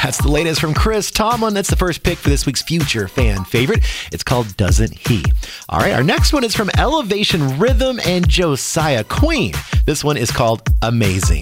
That's the latest from Chris Tomlin. That's the first pick for this week's future fan favorite. It's called Doesn't He? All right, our next one is from Elevation Rhythm and Josiah Queen. This one is called Amazing.